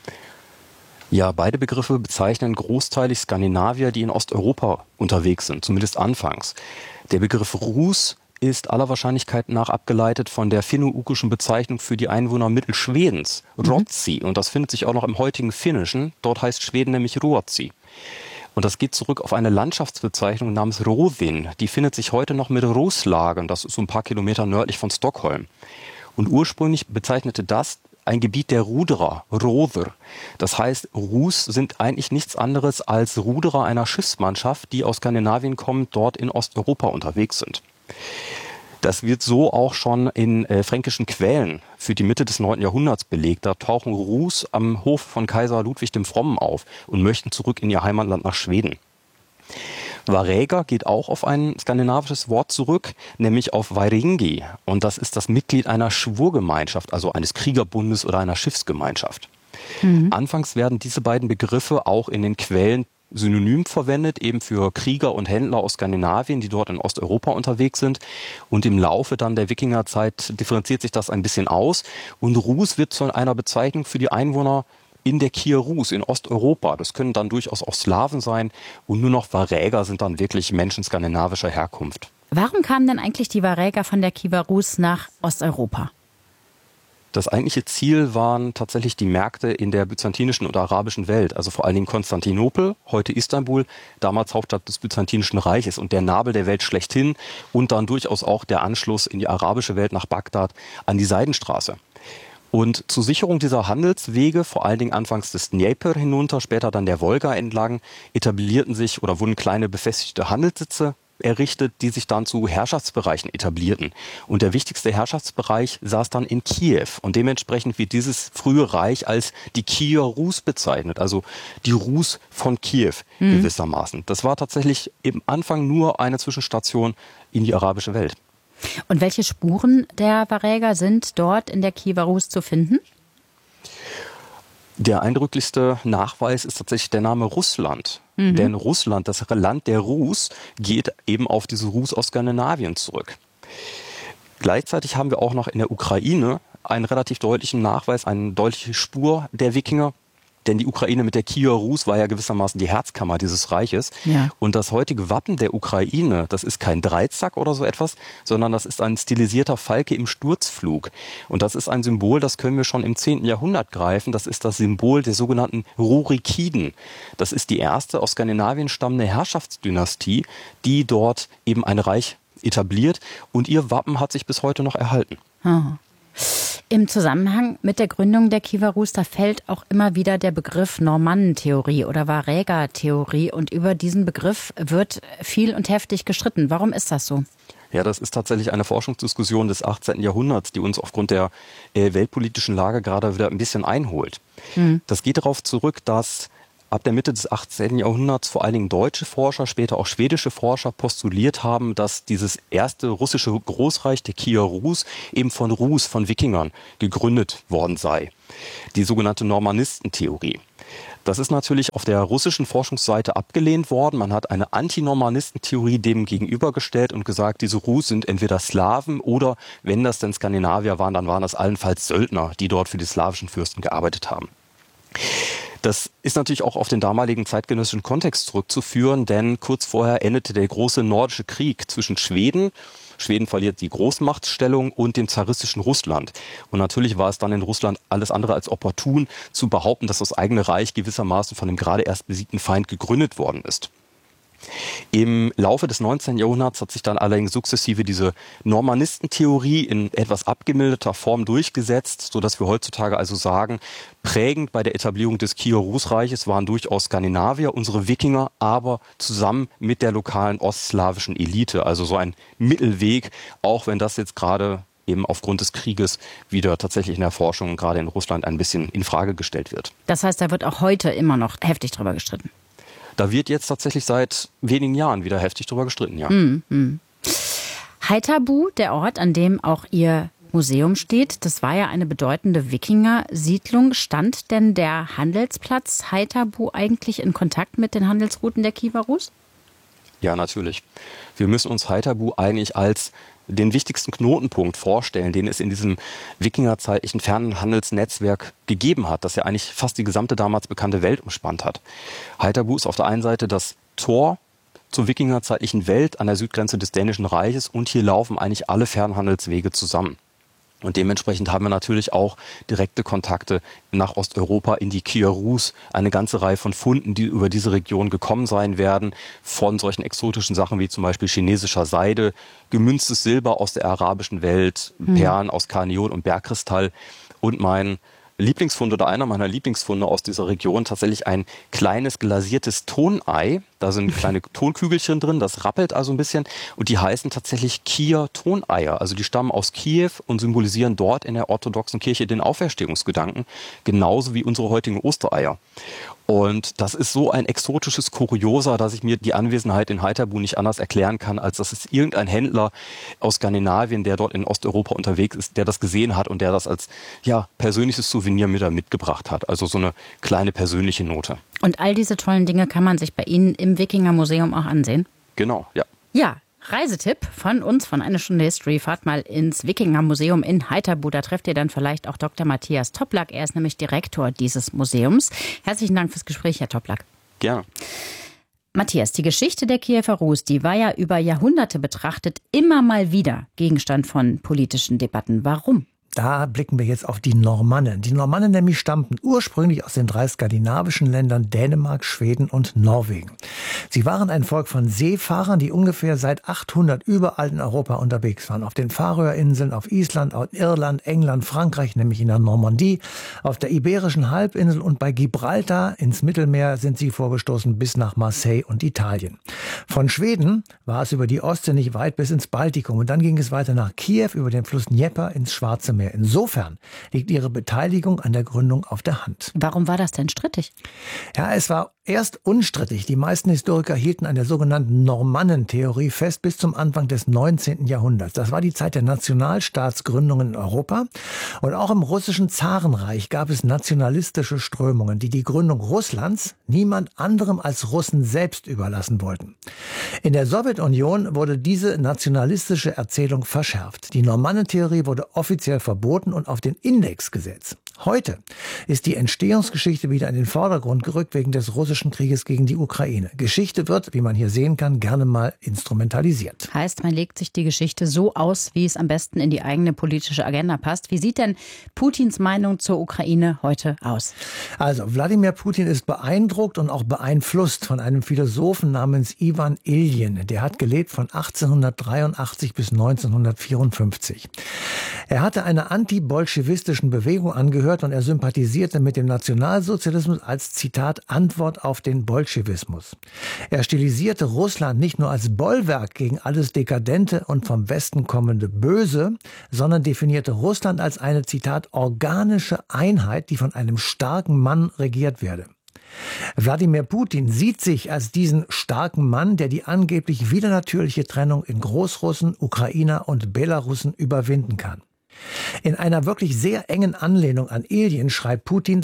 Ja, beide Begriffe bezeichnen großteilig Skandinavier, die in Osteuropa unterwegs sind, zumindest anfangs. Der Begriff Rus ist aller Wahrscheinlichkeit nach abgeleitet von der finno-ugrischen Bezeichnung für die Einwohner Mittelschwedens, Ruotsi. Und das findet sich auch noch im heutigen Finnischen. Dort heißt Schweden nämlich Ruotsi. Und das geht zurück auf eine Landschaftsbezeichnung namens Rovin. Die findet sich heute noch mit Roslagen. Das ist so ein paar Kilometer nördlich von Stockholm. Und ursprünglich bezeichnete das ein Gebiet der Ruderer, Rover. Das heißt, Rus sind eigentlich nichts anderes als Ruderer einer Schiffsmannschaft, die aus Skandinavien kommen, dort in Osteuropa unterwegs sind. Das wird so auch schon in fränkischen Quellen für die Mitte des 9. Jahrhunderts belegt. Da tauchen Rus am Hof von Kaiser Ludwig dem Frommen auf und möchten zurück in ihr Heimatland nach Schweden. Varäger geht auch auf ein skandinavisches Wort zurück, nämlich auf Vaeringi. Und das ist das Mitglied einer Schwurgemeinschaft, also eines Kriegerbundes oder einer Schiffsgemeinschaft. Anfangs werden diese beiden Begriffe auch in den Quellen synonym verwendet, eben für Krieger und Händler aus Skandinavien, die dort in Osteuropa unterwegs sind. Und im Laufe dann der Wikingerzeit differenziert sich das ein bisschen aus. Und Rus wird zu einer Bezeichnung für die Einwohner in der Kiewer Rus in Osteuropa. Das können dann durchaus auch Slawen sein. Und nur noch Varäger sind dann wirklich Menschen skandinavischer Herkunft. Warum kamen denn eigentlich die Varäger von der Kiewer Rus nach Osteuropa? Das eigentliche Ziel waren tatsächlich die Märkte in der byzantinischen und arabischen Welt, also vor allen Dingen Konstantinopel, heute Istanbul, damals Hauptstadt des Byzantinischen Reiches und der Nabel der Welt schlechthin und dann durchaus auch der Anschluss in die arabische Welt nach Bagdad an die Seidenstraße. Und zur Sicherung dieser Handelswege, vor allen Dingen anfangs des Dnepr hinunter, später dann der Wolga entlang, etablierten sich oder wurden kleine befestigte Handelssitze errichtet, die sich dann zu Herrschaftsbereichen etablierten. Und der wichtigste Herrschaftsbereich saß dann in Kiew. Und dementsprechend wird dieses frühe Reich als die Kiewer Rus bezeichnet, also die Rus von Kiew gewissermaßen. Das war tatsächlich im Anfang nur eine Zwischenstation in die arabische Welt. Und welche Spuren der Varäger sind dort in der Kiewer Rus zu finden? Der eindrücklichste Nachweis ist tatsächlich der Name Russland. Denn Russland, das Land der Rus, geht eben auf diese Rus aus Skandinavien zurück. Gleichzeitig haben wir auch noch in der Ukraine einen relativ deutlichen Nachweis, eine deutliche Spur der Wikinger. Denn die Ukraine mit der Kiewer Rus war ja gewissermaßen die Herzkammer dieses Reiches. Ja. Und das heutige Wappen der Ukraine, das ist kein Dreizack oder so etwas, sondern das ist ein stilisierter Falke im Sturzflug. Und das ist ein Symbol, das können wir schon im 10. Jahrhundert greifen. Das ist das Symbol der sogenannten Rurikiden. Das ist die erste aus Skandinavien stammende Herrschaftsdynastie, die dort eben ein Reich etabliert. Und ihr Wappen hat sich bis heute noch erhalten. Aha. Im Zusammenhang mit der Gründung der Kiewer Rus, da fällt auch immer wieder der Begriff Normannentheorie oder Varägertheorie. Und über diesen Begriff wird viel und heftig gestritten. Warum ist das so? Ja, das ist tatsächlich eine Forschungsdiskussion des 18. Jahrhunderts, die uns aufgrund der weltpolitischen Lage gerade wieder ein bisschen einholt. Das geht darauf zurück, dass ab der Mitte des 18. Jahrhunderts vor allen Dingen deutsche Forscher, später auch schwedische Forscher postuliert haben, dass dieses erste russische Großreich, der Kiewer Rus, eben von Rus, von Wikingern, gegründet worden sei. Die sogenannte Normannistentheorie. Das ist natürlich auf der russischen Forschungsseite abgelehnt worden. Man hat eine Antinormanistentheorie dem gegenübergestellt und gesagt, diese Rus sind entweder Slawen oder, wenn das denn Skandinavier waren, dann waren das allenfalls Söldner, die dort für die slawischen Fürsten gearbeitet haben. Das ist natürlich auch auf den damaligen zeitgenössischen Kontext zurückzuführen, denn kurz vorher endete der große nordische Krieg zwischen Schweden. Schweden verliert die Großmachtstellung und dem zaristischen Russland. Und natürlich war es dann in Russland alles andere als opportun, zu behaupten, dass das eigene Reich gewissermaßen von dem gerade erst besiegten Feind gegründet worden ist. Im Laufe des 19. Jahrhunderts hat sich dann allerdings sukzessive diese Normanistentheorie in etwas abgemilderter Form durchgesetzt, sodass wir heutzutage also sagen, prägend bei der Etablierung des Kiewer Rußreiches waren durchaus Skandinavier, unsere Wikinger, aber zusammen mit der lokalen ostslawischen Elite, also so ein Mittelweg, auch wenn das jetzt gerade eben aufgrund des Krieges wieder tatsächlich in der Forschung, gerade in Russland, ein bisschen in Frage gestellt wird. Das heißt, da wird auch heute immer noch heftig drüber gestritten. Da wird jetzt tatsächlich seit wenigen Jahren wieder heftig drüber gestritten, ja. Haithabu, der Ort, an dem auch Ihr Museum steht, das war ja eine bedeutende Wikinger-Siedlung. Stand denn der Handelsplatz Haithabu eigentlich in Kontakt mit den Handelsrouten der Kiewer Rus? Ja, natürlich. Wir müssen uns Haithabu eigentlich als den wichtigsten Knotenpunkt vorstellen, den es in diesem wikingerzeitlichen fernen Handelsnetzwerk gegeben hat, das ja eigentlich fast die gesamte damals bekannte Welt umspannt hat. Haithabu ist auf der einen Seite das Tor zur wikingerzeitlichen Welt an der Südgrenze des Dänischen Reiches und hier laufen eigentlich alle Fernhandelswege zusammen. Und dementsprechend haben wir natürlich auch direkte Kontakte nach Osteuropa in die Kiewer Rus. Eine ganze Reihe von Funden, die über diese Region gekommen sein werden, von solchen exotischen Sachen wie zum Beispiel chinesischer Seide, gemünztes Silber aus der arabischen Welt, Perlen aus Karneol und Bergkristall. Und mein Lieblingsfund oder einer meiner Lieblingsfunde aus dieser Region tatsächlich ein kleines glasiertes Tonei. Da sind kleine Tonkügelchen drin, das rappelt also ein bisschen. Und die heißen tatsächlich Kiewer Toneier. Also die stammen aus Kiew und symbolisieren dort in der orthodoxen Kirche den Auferstehungsgedanken. Genauso wie unsere heutigen Ostereier. Und das ist so ein exotisches Kuriosa, dass ich mir die Anwesenheit in Haithabu nicht anders erklären kann, als dass es irgendein Händler aus Skandinavien, der dort in Osteuropa unterwegs ist, der das gesehen hat und der das als persönliches Souvenir mitgebracht hat. Also so eine kleine persönliche Note. Und all diese tollen Dinge kann man sich bei Ihnen im Wikinger-Museum auch ansehen? Genau, ja. Ja. Reisetipp von uns, von Eine Stunde History. Fahrt mal ins Wikinger-Museum in Haithabu. Da trefft ihr dann vielleicht auch Dr. Matthias Toplak. Er ist nämlich Direktor dieses Museums. Herzlichen Dank fürs Gespräch, Herr Toplak. Gerne. Matthias, die Geschichte der Kiewer Rus, die war ja über Jahrhunderte betrachtet immer mal wieder Gegenstand von politischen Debatten. Warum? Da blicken wir jetzt auf die Normannen. Die Normannen nämlich stammten ursprünglich aus den 3 skandinavischen Ländern Dänemark, Schweden und Norwegen. Sie waren ein Volk von Seefahrern, die ungefähr seit 800 überall in Europa unterwegs waren. Auf den Färöerinseln, auf Island, auf Irland, England, Frankreich, nämlich in der Normandie, auf der Iberischen Halbinsel und bei Gibraltar ins Mittelmeer sind sie vorgestoßen bis nach Marseille und Italien. Von Schweden war es über die Ostsee nicht weit bis ins Baltikum und dann ging es weiter nach Kiew über den Fluss Dnieper ins Schwarze Meer. Insofern liegt ihre Beteiligung an der Gründung auf der Hand. Warum war das denn strittig? Ja, es war erst unstrittig. Die meisten Historiker hielten an der sogenannten Normannentheorie fest bis zum Anfang des 19. Jahrhunderts. Das war die Zeit der Nationalstaatsgründungen in Europa. Und auch im russischen Zarenreich gab es nationalistische Strömungen, die die Gründung Russlands niemand anderem als Russen selbst überlassen wollten. In der Sowjetunion wurde diese nationalistische Erzählung verschärft. Die Normannentheorie wurde offiziell verboten und auf den Index gesetzt. Heute ist die Entstehungsgeschichte wieder in den Vordergrund gerückt wegen des russischen Krieges gegen die Ukraine. Geschichte wird, wie man hier sehen kann, gerne mal instrumentalisiert. Heißt, man legt sich die Geschichte so aus, wie es am besten in die eigene politische Agenda passt. Wie sieht denn Putins Meinung zur Ukraine heute aus? Also, Wladimir Putin ist beeindruckt und auch beeinflusst von einem Philosophen namens Iwan Ilyin. Der hat gelebt von 1883 bis 1954. Er hatte einer anti-bolschewistischen Bewegung angehört und er sympathisierte mit dem Nationalsozialismus als, Zitat, Antwort auf den Bolschewismus. Er stilisierte Russland nicht nur als Bollwerk gegen alles Dekadente und vom Westen kommende Böse, sondern definierte Russland als eine, Zitat, organische Einheit, die von einem starken Mann regiert werde. Wladimir Putin sieht sich als diesen starken Mann, der die angeblich widernatürliche Trennung in Großrussen, Ukrainer und Belarussen überwinden kann. In einer wirklich sehr engen Anlehnung an Ilyin schreibt Putin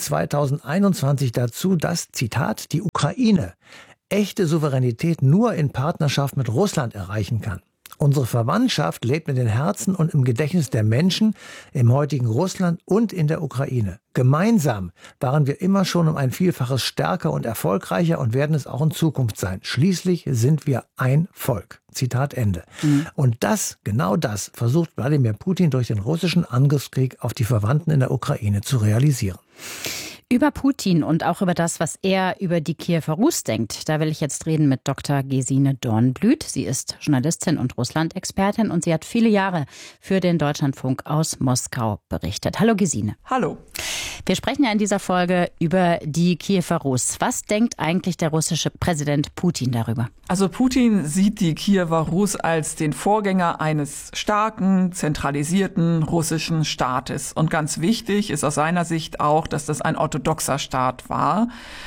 2021 dazu, dass, Zitat, die Ukraine echte Souveränität nur in Partnerschaft mit Russland erreichen kann. Unsere Verwandtschaft lebt in den Herzen und im Gedächtnis der Menschen im heutigen Russland und in der Ukraine. Gemeinsam waren wir immer schon um ein Vielfaches stärker und erfolgreicher und werden es auch in Zukunft sein. Schließlich sind wir ein Volk. Zitat Ende. Und genau das versucht Wladimir Putin durch den russischen Angriffskrieg auf die Verwandten in der Ukraine zu realisieren. Über Putin und auch über das, was er über die Kiewer Rus denkt, da will ich jetzt reden mit Dr. Gesine Dornblüt. Sie ist Journalistin und Russland-Expertin und sie hat viele Jahre für den Deutschlandfunk aus Moskau berichtet. Hallo Gesine. Hallo. Wir sprechen ja in dieser Folge über die Kiewer Rus. Was denkt eigentlich der russische Präsident Putin darüber? Also Putin sieht die Kiewer Rus als den Vorgänger eines starken, zentralisierten russischen Staates. Und ganz wichtig ist aus seiner Sicht auch, dass das ein orthodoxer Staat war.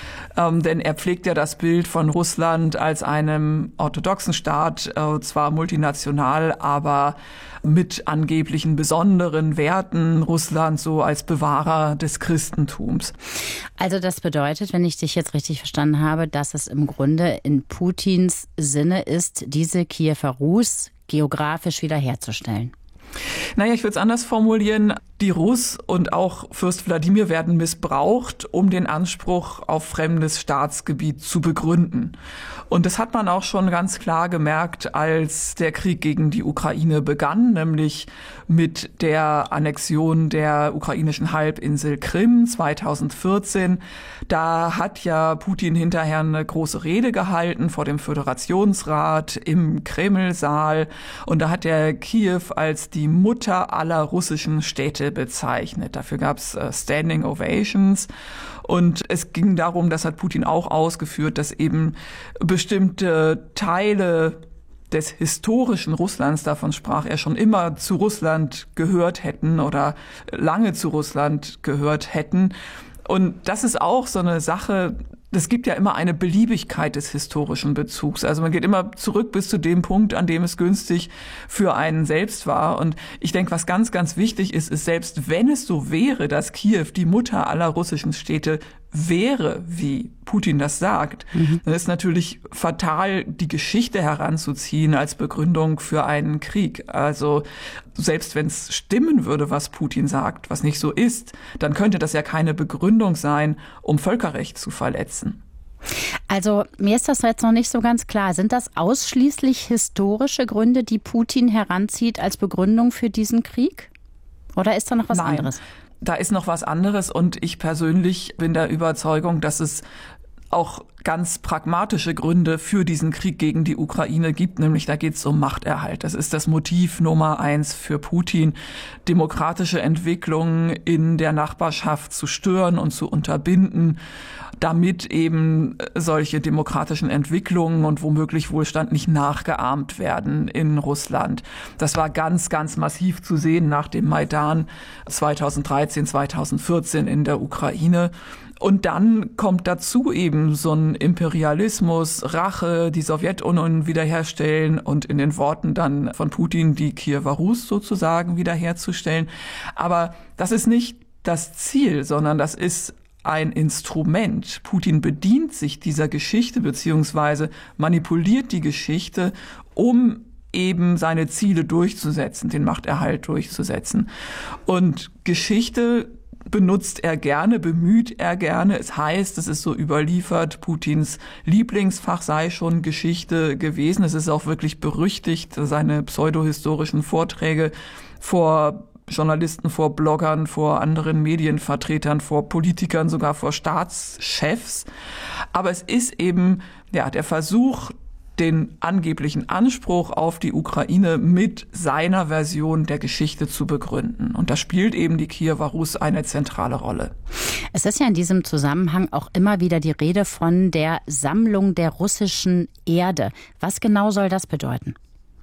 Denn er pflegt ja das Bild von Russland als einem orthodoxen Staat, zwar multinational, aber mit angeblichen besonderen Werten. Russland so als Bewahrer des Christentums. Also das bedeutet, wenn ich dich jetzt richtig verstanden habe, dass es im Grunde in Putins Sinne ist, diese Kiewer Rus geografisch wiederherzustellen. Naja, ich würde es anders formulieren. Die Rus und auch Fürst Wladimir werden missbraucht, um den Anspruch auf fremdes Staatsgebiet zu begründen. Und das hat man auch schon ganz klar gemerkt, als der Krieg gegen die Ukraine begann, nämlich mit der Annexion der ukrainischen Halbinsel Krim 2014. Da hat ja Putin hinterher eine große Rede gehalten vor dem Föderationsrat im Kremlsaal. Und da hat er Kiew als die Mutter aller russischen Städte bezeichnet. Dafür gab es Standing Ovations. Und es ging darum, das hat Putin auch ausgeführt, dass eben bestimmte Teile des historischen Russlands, davon sprach er schon immer, zu Russland gehört hätten oder lange zu Russland gehört hätten. Und das ist auch so eine Sache, es gibt ja immer eine Beliebigkeit des historischen Bezugs. Also man geht immer zurück bis zu dem Punkt, an dem es günstig für einen selbst war. Und ich denke, was ganz, ganz wichtig ist, selbst wenn es so wäre, dass Kiew die Mutter aller russischen Städte wäre, wie Putin das sagt, dann ist natürlich fatal, die Geschichte heranzuziehen als Begründung für einen Krieg. Also selbst wenn es stimmen würde, was Putin sagt, was nicht so ist, dann könnte das ja keine Begründung sein, um Völkerrecht zu verletzen. Also mir ist das jetzt noch nicht so ganz klar. Sind das ausschließlich historische Gründe, die Putin heranzieht als Begründung für diesen Krieg? Oder ist da noch was anderes? Da ist noch was anderes und ich persönlich bin der Überzeugung, dass es auch ganz pragmatische Gründe für diesen Krieg gegen die Ukraine gibt, nämlich da geht es um Machterhalt. Das ist das Motiv Nummer 1 für Putin, demokratische Entwicklungen in der Nachbarschaft zu stören und zu unterbinden, damit eben solche demokratischen Entwicklungen und womöglich Wohlstand nicht nachgeahmt werden in Russland. Das war ganz, ganz massiv zu sehen nach dem Maidan 2013, 2014 in der Ukraine. Und dann kommt dazu eben so ein Imperialismus, Rache, die Sowjetunion wiederherstellen und in den Worten dann von Putin die Kiewer Rus sozusagen wiederherzustellen. Aber das ist nicht das Ziel, sondern das ist ein Instrument. Putin bedient sich dieser Geschichte beziehungsweise manipuliert die Geschichte, um eben seine Ziele durchzusetzen, den Machterhalt durchzusetzen. Und Geschichte benutzt er gerne, bemüht er gerne. Es heißt, es ist so überliefert, Putins Lieblingsfach sei schon Geschichte gewesen. Es ist auch wirklich berüchtigt, seine pseudohistorischen Vorträge vor Journalisten, vor Bloggern, vor anderen Medienvertretern, vor Politikern, sogar vor Staatschefs. Aber es ist eben der Versuch, den angeblichen Anspruch auf die Ukraine mit seiner Version der Geschichte zu begründen. Und da spielt eben die Kiewer Rus eine zentrale Rolle. Es ist ja in diesem Zusammenhang auch immer wieder die Rede von der Sammlung der russischen Erde. Was genau soll das bedeuten?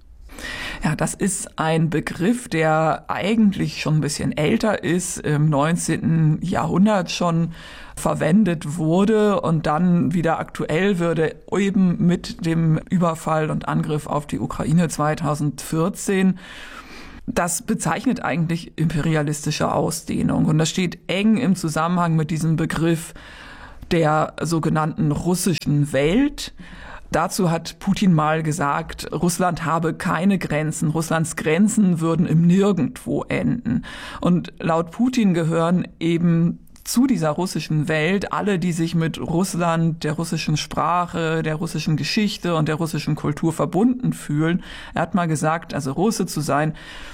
Ja, das ist ein Begriff, der eigentlich schon ein bisschen älter ist, im 19. Jahrhundert schon verwendet wurde und dann wieder aktuell würde, eben mit dem Überfall und Angriff auf die Ukraine 2014. Das bezeichnet eigentlich imperialistische Ausdehnung und das steht eng im Zusammenhang mit diesem Begriff der sogenannten russischen Welt. Dazu hat Putin mal gesagt, Russland habe keine Grenzen. Russlands Grenzen würden im Nirgendwo enden. Und laut Putin gehören eben zu dieser russischen Welt alle, die sich mit Russland, der russischen Sprache, der russischen Geschichte und der russischen Kultur verbunden fühlen. Er hat mal gesagt, also Russe zu sein,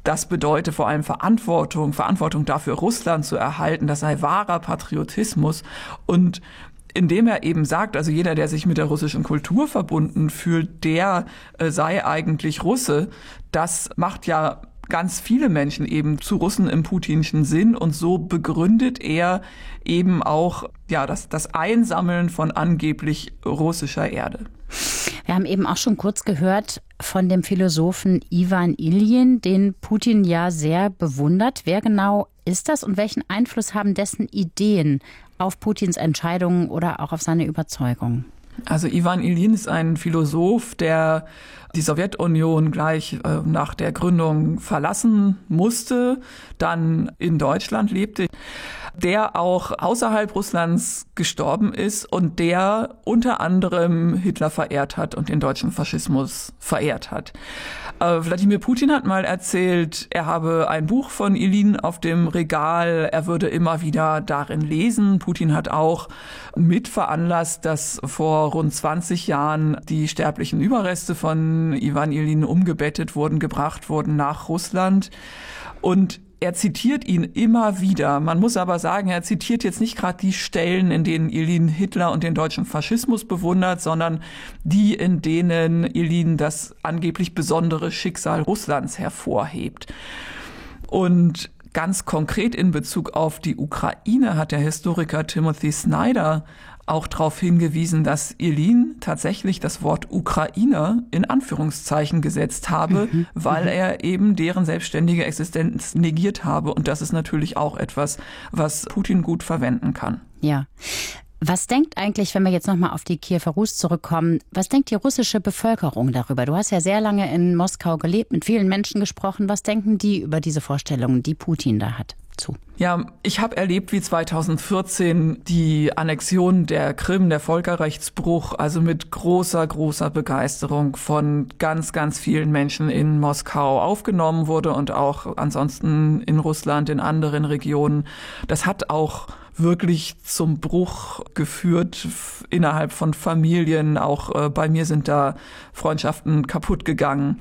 das bedeutet vor allem Verantwortung dafür, Russland zu erhalten, das sei wahrer Patriotismus. Und indem er eben sagt, also jeder, der sich mit der russischen Kultur verbunden fühlt, der sei eigentlich Russe, das macht ja ganz viele Menschen eben zu Russen im putinschen Sinn, und so begründet er eben auch das Einsammeln von angeblich russischer Erde. Wir haben eben auch schon kurz gehört von dem Philosophen Iwan Iljin, den Putin ja sehr bewundert. Wer genau ist das und welchen Einfluss haben dessen Ideen auf Putins Entscheidungen oder auch auf seine Überzeugungen? Also Iwan Iljin ist ein Philosoph, der die Sowjetunion gleich nach der Gründung verlassen musste, dann in Deutschland lebte, der auch außerhalb Russlands gestorben ist und der unter anderem Hitler verehrt hat und den deutschen Faschismus verehrt hat. Wladimir Putin hat mal erzählt, er habe ein Buch von Iljin auf dem Regal, er würde immer wieder darin lesen. Putin hat auch mit veranlasst, dass vor rund 20 Jahren die sterblichen Überreste von Iwan Iljin umgebettet wurden, gebracht wurden nach Russland. Und er zitiert ihn immer wieder. Man muss aber sagen, er zitiert jetzt nicht gerade die Stellen, in denen Iljin Hitler und den deutschen Faschismus bewundert, sondern die, in denen Iljin das angeblich besondere Schicksal Russlands hervorhebt. Und ganz konkret in Bezug auf die Ukraine hat der Historiker Timothy Snyder auch darauf hingewiesen, dass Iljin tatsächlich das Wort Ukrainer in Anführungszeichen gesetzt habe, weil er eben deren selbstständige Existenz negiert habe. Und das ist natürlich auch etwas, was Putin gut verwenden kann. Ja. Was denkt eigentlich, wenn wir jetzt nochmal auf die Kiewer Rus zurückkommen, was denkt die russische Bevölkerung darüber? Du hast ja sehr lange in Moskau gelebt, mit vielen Menschen gesprochen. Was denken die über diese Vorstellungen, die Putin da hat? Zu. Ja, ich habe erlebt, wie 2014 die Annexion der Krim, der Völkerrechtsbruch, also mit großer Begeisterung von ganz, ganz vielen Menschen in Moskau aufgenommen wurde und auch ansonsten in Russland, in anderen Regionen. Das hat auch wirklich zum Bruch geführt innerhalb von Familien. Auch bei mir sind da Freundschaften kaputt gegangen.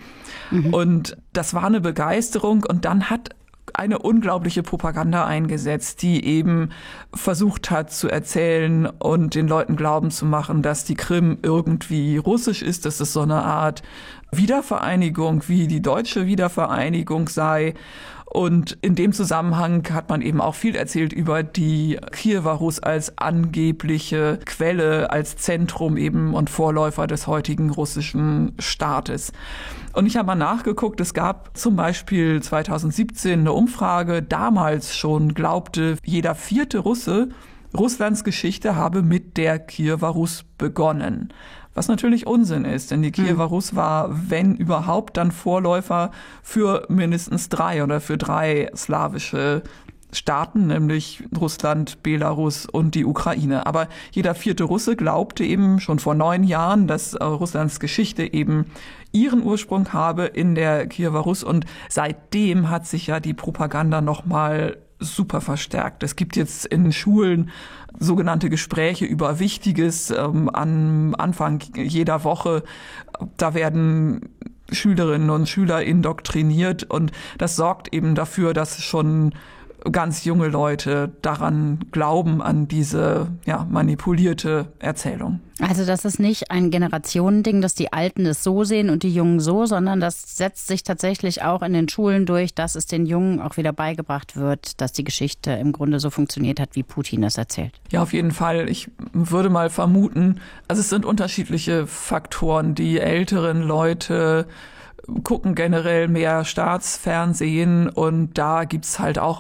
Und das war eine Begeisterung, und dann hat eine unglaubliche Propaganda eingesetzt, die eben versucht hat zu erzählen und den Leuten glauben zu machen, dass die Krim irgendwie russisch ist, dass es so eine Art Wiedervereinigung wie die deutsche Wiedervereinigung sei. Und in dem Zusammenhang hat man eben auch viel erzählt über die Kiewer Rus als angebliche Quelle, als Zentrum eben und Vorläufer des heutigen russischen Staates. Und ich habe mal nachgeguckt, es gab zum Beispiel 2017 eine Umfrage, damals schon glaubte jeder 4. Russe, Russlands Geschichte habe mit der Kiewer Rus begonnen. Was natürlich Unsinn ist, denn die Kiewer Rus war, wenn überhaupt, dann Vorläufer für mindestens 3 oder für 3 slawische Staaten, nämlich Russland, Belarus und die Ukraine. Aber jeder 4. Russe glaubte eben schon vor 9 Jahren, dass Russlands Geschichte eben ihren Ursprung habe in der Kiewer Rus, und seitdem hat sich ja die Propaganda nochmal super verstärkt. Es gibt jetzt in Schulen sogenannte Gespräche über Wichtiges am Anfang jeder Woche. Da werden Schülerinnen und Schüler indoktriniert, und das sorgt eben dafür, dass schon ganz junge Leute daran glauben, an diese manipulierte Erzählung. Also das ist nicht ein Generationending, dass die Alten es so sehen und die Jungen so, sondern das setzt sich tatsächlich auch in den Schulen durch, dass es den Jungen auch wieder beigebracht wird, dass die Geschichte im Grunde so funktioniert hat, wie Putin es erzählt. Ja, auf jeden Fall. Ich würde mal vermuten, also es sind unterschiedliche Faktoren. Die älteren Leute gucken generell mehr Staatsfernsehen, und da gibt's halt auch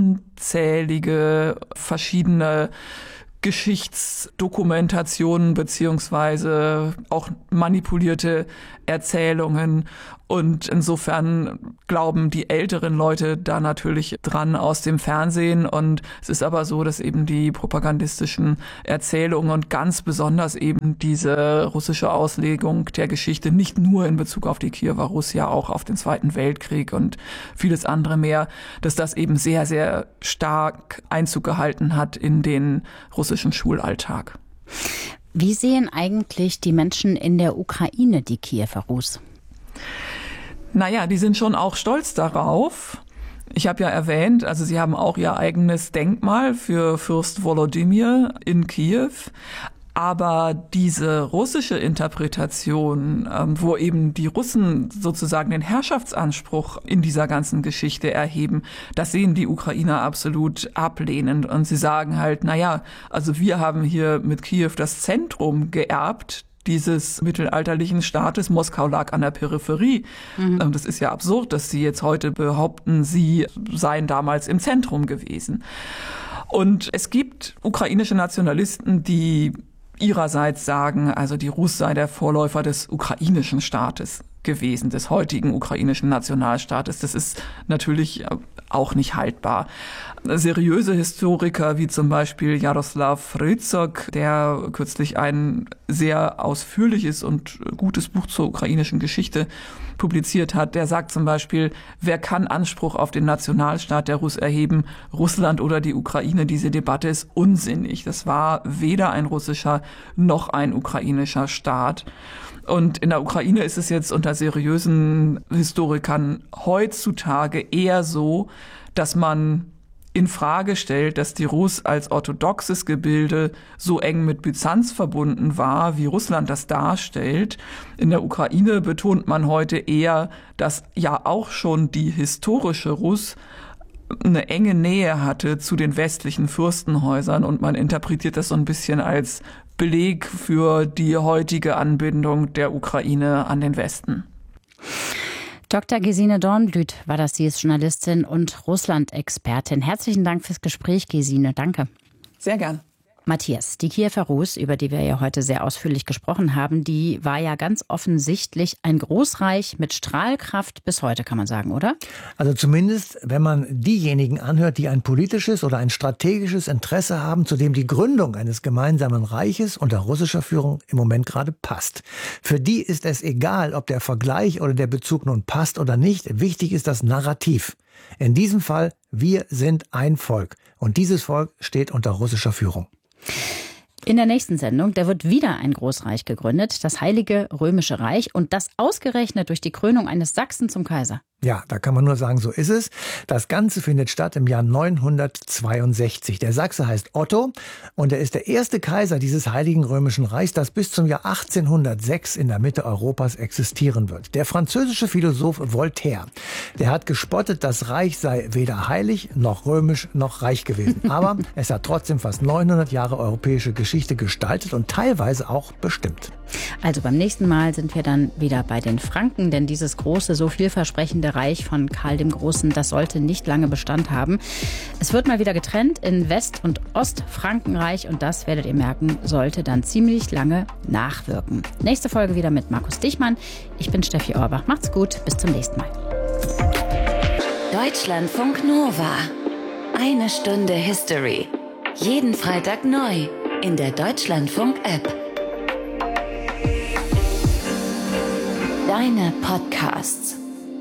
unzählige verschiedene Geschichtsdokumentationen beziehungsweise auch manipulierte Erzählungen. Und insofern glauben die älteren Leute da natürlich dran aus dem Fernsehen. Und es ist aber so, dass eben die propagandistischen Erzählungen und ganz besonders eben diese russische Auslegung der Geschichte, nicht nur in Bezug auf die Kiewer Rus, ja auch auf den Zweiten Weltkrieg und vieles andere mehr, dass das eben sehr, sehr stark Einzug gehalten hat in den russischen Schulalltag. Wie sehen eigentlich die Menschen in der Ukraine die Kiewer Rus? Naja, die sind schon auch stolz darauf. Ich habe ja erwähnt, also sie haben auch ihr eigenes Denkmal für Fürst Volodymyr in Kiew. Aber diese russische Interpretation, wo eben die Russen sozusagen den Herrschaftsanspruch in dieser ganzen Geschichte erheben, das sehen die Ukrainer absolut ablehnend. Und sie sagen halt, naja, also wir haben hier mit Kiew das Zentrum geerbt dieses mittelalterlichen Staates. Moskau lag an der Peripherie. Das ist ja absurd, dass sie jetzt heute behaupten, sie seien damals im Zentrum gewesen. Und es gibt ukrainische Nationalisten, die ihrerseits sagen, also die Rus sei der Vorläufer des ukrainischen Staates gewesen, des heutigen ukrainischen Nationalstaates. Das ist natürlich auch nicht haltbar. Seriöse Historiker wie zum Beispiel Jaroslav Ryzok, der kürzlich ein sehr ausführliches und gutes Buch zur ukrainischen Geschichte publiziert hat, der sagt zum Beispiel, wer kann Anspruch auf den Nationalstaat der Rus erheben? Russland oder die Ukraine? Diese Debatte ist unsinnig. Das war weder ein russischer noch ein ukrainischer Staat. Und in der Ukraine ist es jetzt unter seriösen Historikern heutzutage eher so, dass man in Frage stellt, dass die Rus als orthodoxes Gebilde so eng mit Byzanz verbunden war, wie Russland das darstellt. In der Ukraine betont man heute eher, dass ja auch schon die historische Rus eine enge Nähe hatte zu den westlichen Fürstenhäusern und man interpretiert das so ein bisschen als Beleg für die heutige Anbindung der Ukraine an den Westen. Dr. Gesine Dornblüt war das. Sie ist Journalistin und Russland-Expertin. Herzlichen Dank fürs Gespräch, Gesine. Danke. Sehr gern. Matthias, die Kiewer Rus, über die wir ja heute sehr ausführlich gesprochen haben, die war ja ganz offensichtlich ein Großreich mit Strahlkraft bis heute, kann man sagen, oder? Also zumindest, wenn man diejenigen anhört, die ein politisches oder ein strategisches Interesse haben, zu dem die Gründung eines gemeinsamen Reiches unter russischer Führung im Moment gerade passt. Für die ist es egal, ob der Vergleich oder der Bezug nun passt oder nicht. Wichtig ist das Narrativ. In diesem Fall, wir sind ein Volk. Und dieses Volk steht unter russischer Führung. In der nächsten Sendung, da wird wieder ein Großreich gegründet, das Heilige Römische Reich, und das ausgerechnet durch die Krönung eines Sachsen zum Kaiser. Ja, da kann man nur sagen, so ist es. Das Ganze findet statt im Jahr 962. Der Sachse heißt Otto und er ist der erste Kaiser dieses Heiligen Römischen Reichs, das bis zum Jahr 1806 in der Mitte Europas existieren wird. Der französische Philosoph Voltaire, der hat gespottet, das Reich sei weder heilig noch römisch noch reich gewesen. Aber es hat trotzdem fast 900 Jahre europäische Geschichte gestaltet und teilweise auch bestimmt. Also beim nächsten Mal sind wir dann wieder bei den Franken, denn dieses große, so vielversprechende Reich von Karl dem Großen, das sollte nicht lange Bestand haben. Es wird mal wieder getrennt in West- und Ostfrankenreich und das, werdet ihr merken, sollte dann ziemlich lange nachwirken. Nächste Folge wieder mit Markus Dichmann. Ich bin Steffi Orbach. Macht's gut, bis zum nächsten Mal. Deutschlandfunk Nova. Eine Stunde History. Jeden Freitag neu in der Deutschlandfunk-App. Deine Podcasts.